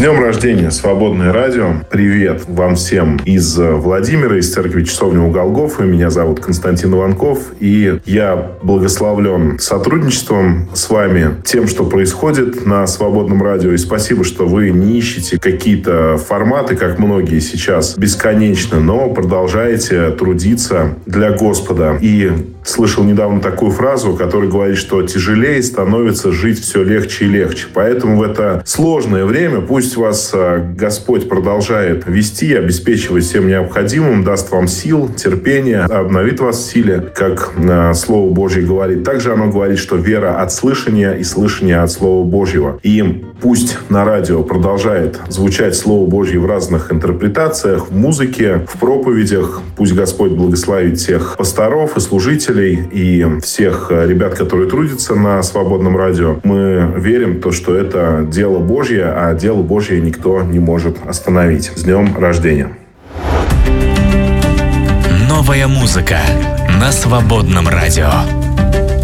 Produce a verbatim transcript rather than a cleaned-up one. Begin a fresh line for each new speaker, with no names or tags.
днем рождения, Свободное радио. Привет вам всем из Владимира, из церкви Часовни у Голгофы. Меня зовут Константин Иванков, и я благословлен сотрудничеством с вами, тем, что происходит на Свободном радио. И спасибо, что вы не ищете какие-то форматы, как многие сейчас, бесконечно, но продолжаете трудиться для Господа. И слышал недавно такую фразу, которая говорит, что тяжелее становится жить все легче и легче. Поэтому в это сложное время пусть вас Господь продолжает вести, обеспечивать всем необходимым, даст вам сил, терпения, обновит вас в силе, как Слово Божье говорит. Также оно говорит, что вера от слышания и слышание от Слова Божьего. И пусть на радио продолжает звучать Слово Божье в разных интерпретациях, в музыке, в проповедях. Пусть Господь благословит всех пасторов и служителей, и всех ребят, которые трудятся на Свободном радио. Мы верим в то, что это дело Божье, а дело Божье никто не может остановить. С днем рождения!
Новая музыка на Свободном радио.